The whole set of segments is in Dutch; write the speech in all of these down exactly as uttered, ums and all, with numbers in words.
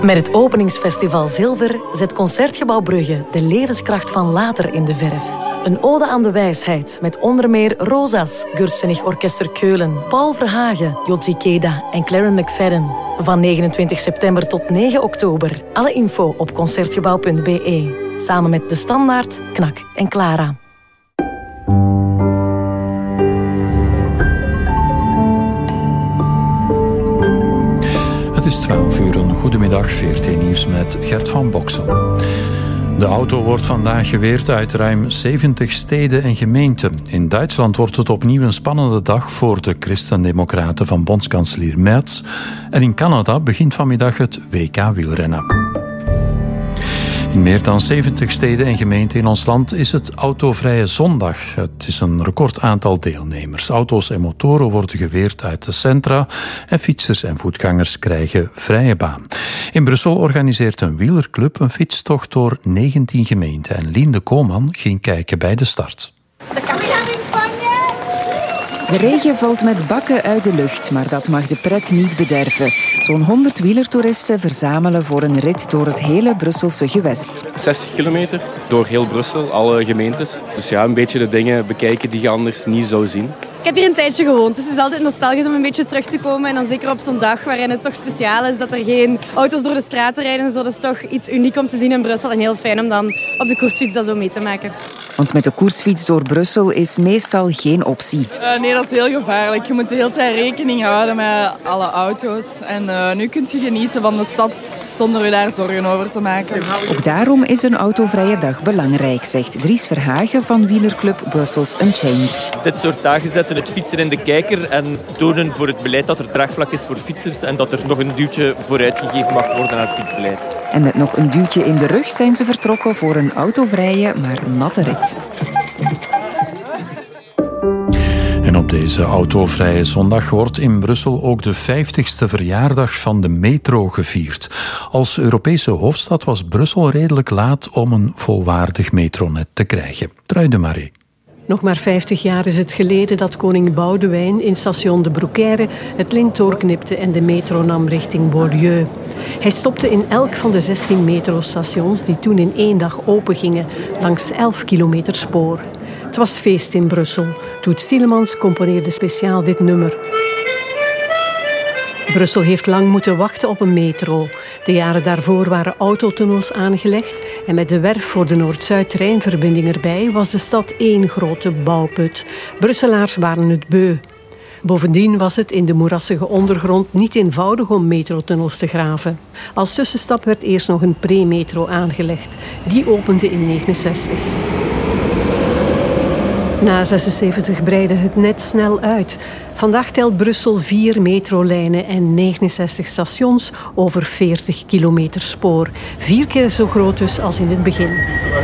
Met het openingsfestival Zilver zet Concertgebouw Brugge de levenskracht van later in de verf. Een ode aan de wijsheid met onder meer Rosas, Gürzenich Orchester Keulen, Paul Verhagen, Jotzi Keda en Claren McFadden. Van negenentwintig september tot negen oktober. Alle info op concertgebouw punt b e. Samen met De Standaard, Knak en Clara. Het is twaalf uur, een goedemiddag, V R T Nieuws met Gert van Boksel. De auto wordt vandaag geweerd uit ruim zeventig steden en gemeenten. In Duitsland wordt het opnieuw een spannende dag voor de christendemocraten van bondskanselier Merz. En in Canada begint vanmiddag het W K wielrennen. In meer dan zeventig steden en gemeenten in ons land is het autovrije zondag. Het is een recordaantal deelnemers. Auto's en motoren worden geweerd uit de centra en fietsers en voetgangers krijgen vrije baan. In Brussel organiseert een wielerclub een fietstocht door negentien gemeenten. En Lien de Kooman ging kijken bij de start. De regen valt met bakken uit de lucht, maar dat mag de pret niet bederven. Zo'n honderd wielertoeristen verzamelen voor een rit door het hele Brusselse gewest. zestig kilometer door heel Brussel, alle gemeentes. Dus ja, een beetje de dingen bekijken die je anders niet zou zien. Ik heb hier een tijdje gewoond, dus het is altijd nostalgisch om een beetje terug te komen. En dan zeker op zo'n dag waarin het toch speciaal is dat er geen auto's door de straten rijden. Zo, dat is toch iets uniek om te zien in Brussel en heel fijn om dan op de koersfiets dat zo mee te maken. Want met de koersfiets door Brussel is meestal geen optie. Uh, nee, dat is heel gevaarlijk. Je moet de hele tijd rekening houden met alle auto's. En uh, nu kun je genieten van de stad zonder je daar zorgen over te maken. Ook daarom is een autovrije dag belangrijk, zegt Dries Verhagen van wielerclub Brussels Unchained. Dit soort dagen zetten het fietser in de kijker en tonen voor het beleid dat er draagvlak is voor fietsers en dat er nog een duwtje vooruit gegeven mag worden aan het fietsbeleid. En met nog een duwtje in de rug zijn ze vertrokken voor een autovrije, maar natte rit. En op deze autovrije zondag wordt in Brussel ook de vijftigste verjaardag van de metro gevierd. Als Europese hoofdstad was Brussel redelijk laat om een volwaardig metronet te krijgen. Trui de Marais. Nog maar vijftig jaar is het geleden dat koning Boudewijn in station de Broecaire het lint doorknipte en de metro nam richting Beaulieu. Hij stopte in elk van de zestien metrostations die toen in één dag opengingen, langs elf kilometer spoor. Het was feest in Brussel. Toet Stielemans componeerde speciaal dit nummer. Brussel heeft lang moeten wachten op een metro. De jaren daarvoor waren autotunnels aangelegd en met de werf voor de Noord-Zuid-treinverbinding erbij was de stad één grote bouwput. Brusselaars waren het beu. Bovendien was het in de moerassige ondergrond niet eenvoudig om metrotunnels te graven. Als tussenstap werd eerst nog een pre-metro aangelegd. Die opende in negentien negenenzestig. Na zesenzeventig breidde het net snel uit. Vandaag telt Brussel vier metrolijnen en negenenzestig stations over veertig kilometer spoor. Vier keer zo groot dus als in het begin.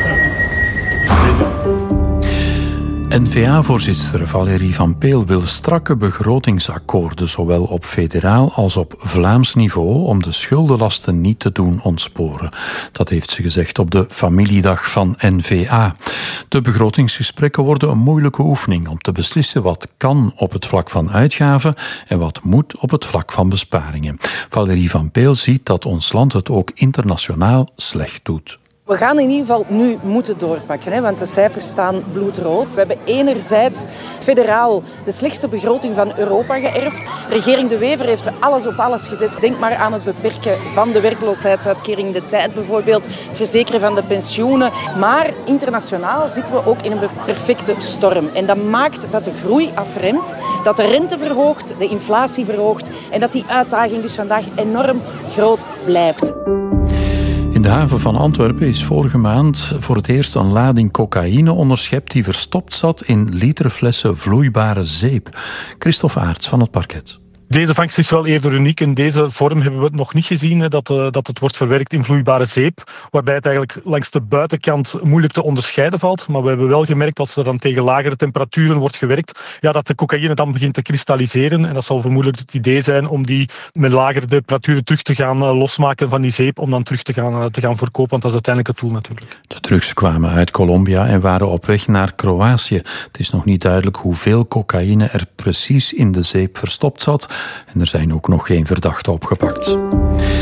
N V A-voorzitter Valérie Van Peel wil strakke begrotingsakkoorden, zowel op federaal als op Vlaams niveau, om de schuldenlasten niet te doen ontsporen. Dat heeft ze gezegd op de familiedag van N V A. De begrotingsgesprekken worden een moeilijke oefening om te beslissen wat kan op het vlak van uitgaven en wat moet op het vlak van besparingen. Valérie Van Peel ziet dat ons land het ook internationaal slecht doet. We gaan in ieder geval nu moeten doorpakken, hè, want de cijfers staan bloedrood. We hebben enerzijds federaal de slechtste begroting van Europa geërfd. Regering De Wever heeft alles op alles gezet. Denk maar aan het beperken van de werkloosheidsuitkering, de tijd bijvoorbeeld, het verzekeren van de pensioenen. Maar internationaal zitten we ook in een perfecte storm. En dat maakt dat de groei afremt, dat de rente verhoogt, de inflatie verhoogt en dat die uitdaging dus vandaag enorm groot blijft. In de haven van Antwerpen is vorige maand voor het eerst een lading cocaïne onderschept die verstopt zat in literflessen vloeibare zeep. Christophe Aerts van het Parket. Deze vangst is wel eerder uniek. In deze vorm hebben we het nog niet gezien, dat, uh, dat het wordt verwerkt in vloeibare zeep, waarbij het eigenlijk langs de buitenkant moeilijk te onderscheiden valt. Maar we hebben wel gemerkt dat als er dan tegen lagere temperaturen wordt gewerkt, ja, dat de cocaïne dan begint te kristalliseren. En dat zal vermoedelijk het idee zijn om die met lagere temperaturen terug te gaan uh, losmaken van die zeep, om dan terug te gaan, uh, te gaan verkopen, want dat is uiteindelijk het doel natuurlijk. De drugs kwamen uit Colombia en waren op weg naar Kroatië. Het is nog niet duidelijk hoeveel cocaïne er precies in de zeep verstopt zat. En er zijn ook nog geen verdachten opgepakt.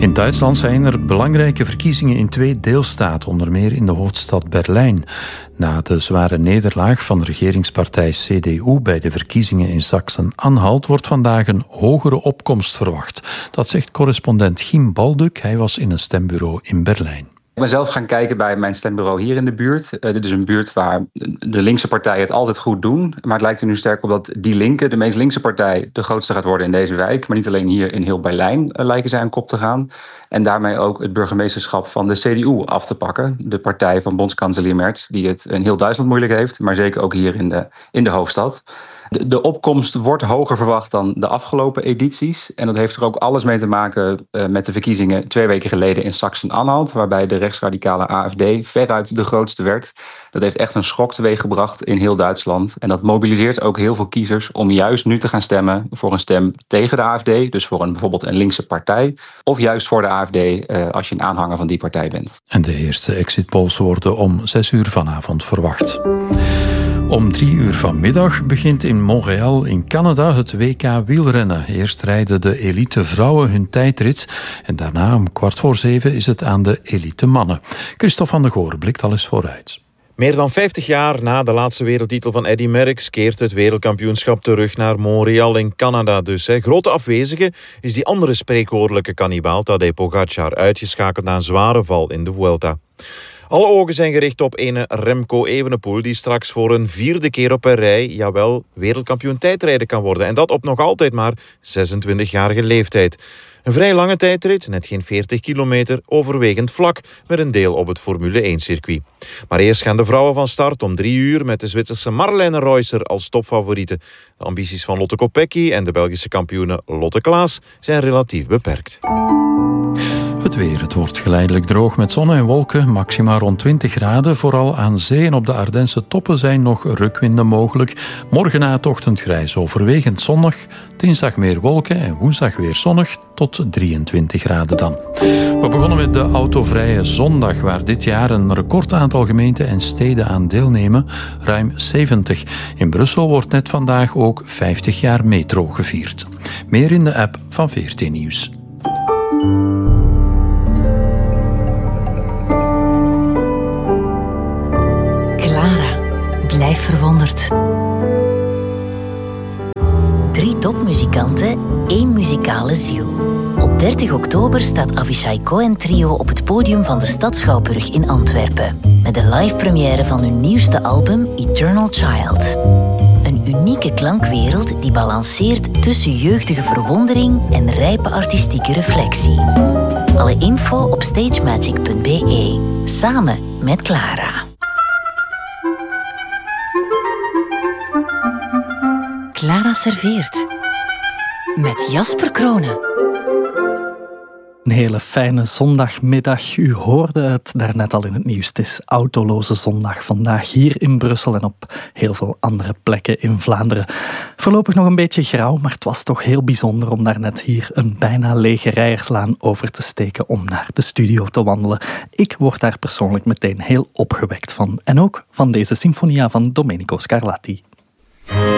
In Duitsland zijn er belangrijke verkiezingen in twee deelstaten, onder meer in de hoofdstad Berlijn. Na de zware nederlaag van de regeringspartij C D U bij de verkiezingen in Sachsen-Anhalt wordt vandaag een hogere opkomst verwacht. Dat zegt correspondent Giem Balduk. Hij was in een stembureau in Berlijn. Ik ben zelf gaan kijken bij mijn stembureau hier in de buurt. Uh, dit is een buurt waar de linkse partijen het altijd goed doen. Maar het lijkt er nu sterk op dat die linker, de meest linkse partij, de grootste gaat worden in deze wijk. Maar niet alleen hier in heel Berlijn uh, lijken zij aan kop te gaan. En daarmee ook het burgemeesterschap van de C D U af te pakken. De partij van bondskanselier Merz, die het in heel Duitsland moeilijk heeft. Maar zeker ook hier in de, in de hoofdstad. De, de opkomst wordt hoger verwacht dan de afgelopen edities. En dat heeft er ook alles mee te maken uh, met de verkiezingen twee weken geleden in Sachsen-Anhalt, waarbij de rechtsradicale A F D veruit de grootste werd. Dat heeft echt een schok teweeggebracht in heel Duitsland. En dat mobiliseert ook heel veel kiezers om juist nu te gaan stemmen voor een stem tegen de A F D. Dus voor een, bijvoorbeeld een linkse partij. Of juist voor de A F D uh, als je een aanhanger van die partij bent. En de eerste exit polls worden om zes uur vanavond verwacht. Om drie uur vanmiddag begint in Montréal in Canada het W K wielrennen. Eerst rijden de elite vrouwen hun tijdrit en daarna om kwart voor zeven is het aan de elite mannen. Christophe van der Goor blikt al eens vooruit. Meer dan vijftig jaar na de laatste wereldtitel van Eddy Merckx keert het wereldkampioenschap terug naar Montréal in Canada dus. Hè. Grote afwezige is die andere spreekwoordelijke kannibaal Tadej Pogacar, uitgeschakeld na een zware val in de Vuelta. Alle ogen zijn gericht op ene Remco Evenepoel, die straks voor een vierde keer op een rij, jawel, wereldkampioen tijdrijden kan worden. En dat op nog altijd maar zesentwintigjarige leeftijd. Een vrij lange tijdrit, net geen veertig kilometer, overwegend vlak, met een deel op het Formule één-circuit. Maar eerst gaan de vrouwen van start om drie uur met de Zwitserse Marlene Reusser als topfavoriete. De ambities van Lotte Kopecky en de Belgische kampioene Lotte Klaas zijn relatief beperkt. Het weer. Het wordt geleidelijk droog met zon en wolken, maxima rond twintig graden. Vooral aan zee en op de Ardense toppen zijn nog rukwinden mogelijk. Morgen na het ochtend grijs, overwegend zonnig. Dinsdag meer wolken en woensdag weer zonnig tot drieëntwintig graden dan. We begonnen met de autovrije zondag, waar dit jaar een recordaantal gemeenten en steden aan deelnemen, ruim zeventig. In Brussel wordt net vandaag ook vijftig jaar metro gevierd. Meer in de app van V R T Nieuws. Clara, blijf verwonderd. Drie topmuzikanten, één muzikale ziel. Op dertig oktober staat Avishai Cohen Trio op het podium van de Stadsschouwburg in Antwerpen. Met de live première van hun nieuwste album Eternal Child. Een unieke klankwereld die balanceert tussen jeugdige verwondering en rijpe artistieke reflectie. Alle info op stagemagic punt b e. Samen met Clara. Clara serveert. Met Jasper Kronen. Een hele fijne zondagmiddag. U hoorde het daarnet al in het nieuws. Het is autoloze zondag vandaag hier in Brussel en op heel veel andere plekken in Vlaanderen. Voorlopig nog een beetje grauw, maar het was toch heel bijzonder om daarnet hier een bijna lege Rijerslaan over te steken om naar de studio te wandelen. Ik word daar persoonlijk meteen heel opgewekt van. En ook van deze Sinfonia van Domenico Scarlatti.